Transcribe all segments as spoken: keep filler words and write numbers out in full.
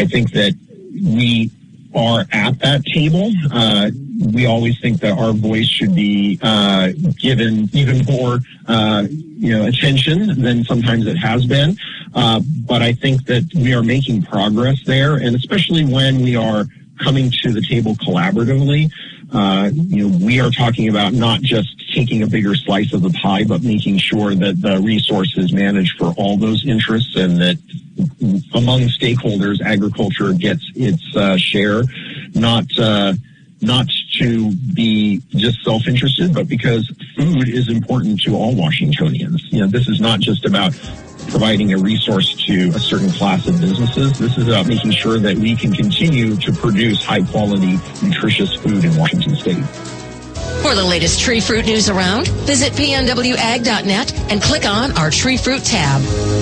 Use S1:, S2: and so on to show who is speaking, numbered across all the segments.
S1: I think that we are at that table. Uh, we always think that our voice should be uh, given even more uh, you know, attention than sometimes it has been. Uh, but I think that we are making progress there, and especially when we are coming to the table collaboratively. Uh, you know, we are talking about not just taking a bigger slice of the pie, but making sure that the resource is managed for all those interests, and that among stakeholders, agriculture gets its uh, share, not uh, not to be just self-interested, but because food is important to all Washingtonians. You know, this is not just about providing a resource to a certain class of businesses. This is about making sure that we can continue to produce high-quality, nutritious food in Washington State.
S2: For the latest tree fruit news around, visit p n w ag dot net and click on our tree fruit tab.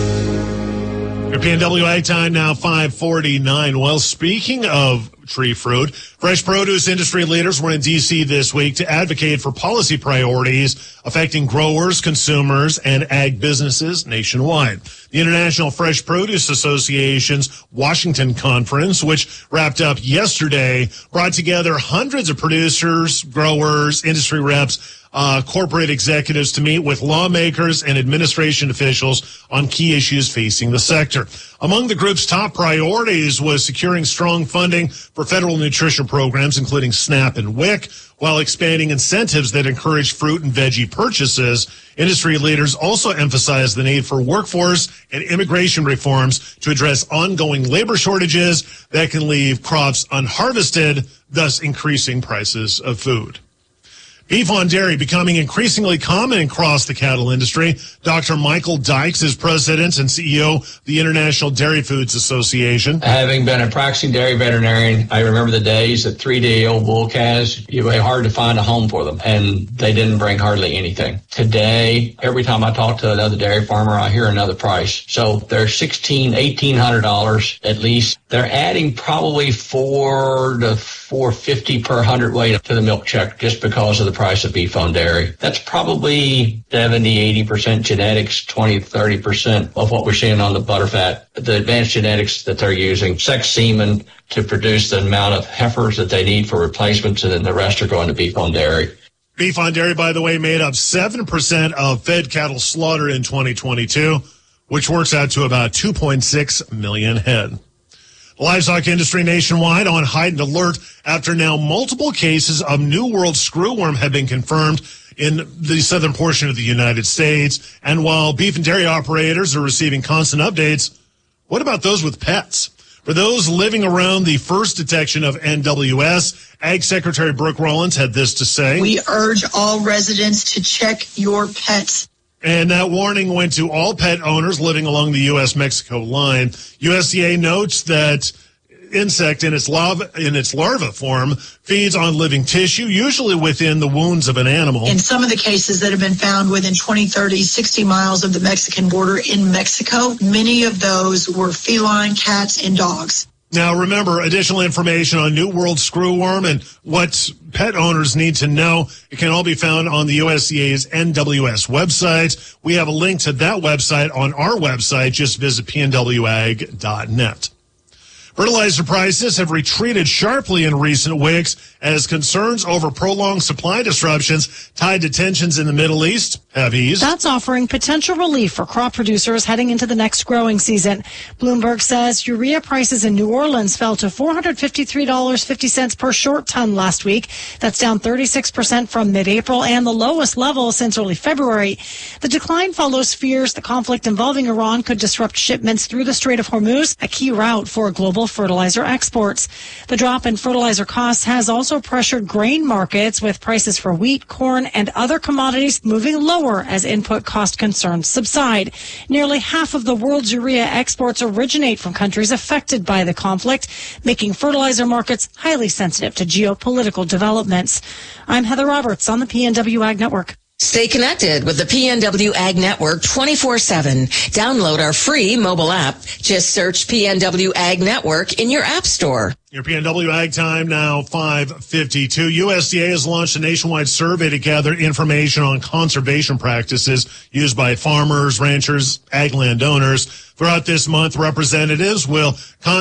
S3: Your P N W Ag Time now five forty-nine. Well, speaking of tree fruit, fresh produce industry leaders were in D C this week to advocate for policy priorities affecting growers, consumers, and ag businesses nationwide. The International Fresh Produce Association's Washington Conference, which wrapped up yesterday, brought together hundreds of producers, growers, industry reps, Uh, corporate executives to meet with lawmakers and administration officials on key issues facing the sector. Among the group's top priorities was securing strong funding for federal nutrition programs, including SNAP and W I C, while expanding incentives that encourage fruit and veggie purchases. Industry leaders also emphasized the need for workforce and immigration reforms to address ongoing labor shortages that can leave crops unharvested, thus increasing prices of food. Beef on dairy becoming increasingly common across the cattle industry. Doctor Michael Dykes is president and C E O of the International Dairy Foods Association.
S4: Having been a practicing dairy veterinarian, I remember the days that three-day-old bull calves, it was hard to find a home for them, and they didn't bring hardly anything. Today, every time I talk to another dairy farmer, I hear another price. So they're sixteen hundred dollars, eighteen hundred dollars at least. They're adding probably four to four fifty per hundredweight to the milk check just because of the price of beef on dairy. That's probably seventy, eighty percent genetics, twenty, thirty percent of what we're seeing on the butterfat, the advanced genetics that they're using, sex semen to produce the amount of heifers that they need for replacements, and then the rest are going to beef on dairy.
S3: Beef on dairy, by the way, made up seven percent of fed cattle slaughter in twenty twenty-two, which works out to about two point six million head. The livestock industry nationwide on heightened alert after now multiple cases of New World screwworm have been confirmed in the southern portion of the United States. And while beef and dairy operators are receiving constant updates, what about those with pets? For those living around the first detection of N W S, Ag Secretary Brooke Rollins had this to say.
S5: We urge all residents to check your pets.
S3: And that warning went to all pet owners living along the U S Mexico line. U S D A notes that insect in its larva, in its larva form feeds on living tissue, usually within the wounds of an animal.
S5: In some of the cases that have been found within twenty, thirty, sixty miles of the Mexican border in Mexico, many of those were feline, cats, and dogs.
S3: Now, remember, additional information on New World screwworm and what pet owners need to know, it can all be found on the U S D A's N W S website. We have a link to that website on our website. Just visit p n w ag dot net. Fertilizer prices have retreated sharply in recent weeks as concerns over prolonged supply disruptions tied to tensions in the Middle East have eased.
S6: That's offering potential relief for crop producers heading into the next growing season. Bloomberg says urea prices in New Orleans fell to four hundred fifty-three dollars and fifty cents per short ton last week. That's down thirty-six percent from mid-April and the lowest level since early February. The decline follows fears the conflict involving Iran could disrupt shipments through the Strait of Hormuz, a key route for global fertilizer exports. The drop in fertilizer costs has also pressured grain markets, with prices for wheat, corn, and other commodities moving lower as input cost concerns subside. Nearly half of the world's urea exports originate from countries affected by the conflict, making fertilizer markets highly sensitive to geopolitical developments. I'm Heather Roberts on the P N W Ag Network.
S2: Stay connected with the P N W Ag Network twenty-four seven. Download our free mobile app. Just search P N W Ag Network in your app store.
S3: Your P N W Ag Time now five fifty-two. U S D A has launched a nationwide survey to gather information on conservation practices used by farmers, ranchers, ag landowners. Throughout this month, representatives will contact